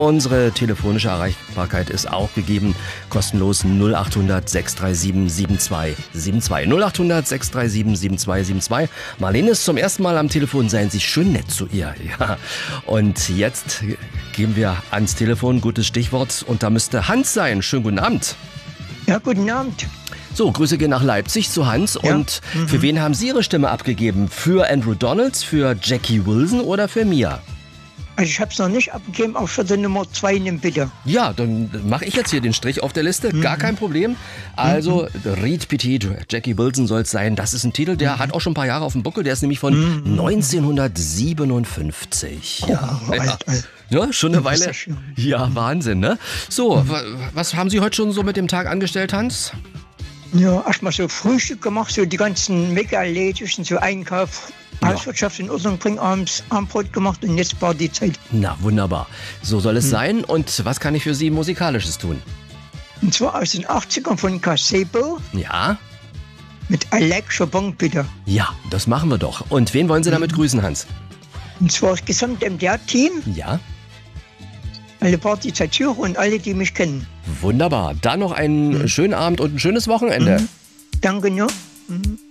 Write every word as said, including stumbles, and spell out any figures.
Unsere telefonische Erreichbarkeit ist auch gegeben. Kostenlos null acht hundert sechs drei sieben sieben zwei sieben zwei. null acht hundert sechs drei sieben sieben zwei sieben zwei. Marlene ist zum ersten Mal am Telefon. Seien Sie schön nett zu ihr. Ja. Und jetzt gehen wir ans Telefon. Gutes Stichwort. Und da müsste Hans sein. Schönen guten Abend. Ja, guten Abend. So, Grüße gehen nach Leipzig zu Hans. Ja. Und Mhm. für wen haben Sie Ihre Stimme abgegeben? Für Andrew Donalds, für Jackie Wilson oder für Mia? Also ich habe es noch nicht abgegeben, auch für die Nummer zwei, nimm bitte. Ja, dann mache ich jetzt hier den Strich auf der Liste. Gar kein Problem. Also, Reed Petit, Jackie Wilson soll es sein. Das ist ein Titel, der hat auch schon ein paar Jahre auf dem Buckel. Der ist nämlich von neunzehnhundertsiebenundfünfzig. Ja, Oh, ja. alt, alt. Ja, schon eine Das ist Weile. ja schön. Ja, Wahnsinn, ne? So, wa- was haben Sie heute schon so mit dem Tag angestellt, Hans? Ja, erstmal so Frühstück gemacht, so die ganzen Wege erledigt und so Einkauf, Ja. Hauswirtschaft in Ordnung bringen, abends Abendbrot gemacht und jetzt war die Zeit. Na, wunderbar. So soll es sein. Und was kann ich für Sie Musikalisches tun? Und zwar aus den achtzigern von Casebo Ja? mit I Like Chopin, bitte. Ja, das machen wir doch. Und wen wollen Sie damit grüßen, Hans? Und zwar das gesamte M D R-Team, Ja? alle Partizipierer und alle, die mich kennen. Wunderbar. Dann noch einen schönen Abend und ein schönes Wochenende. Danke, ne? Mhm.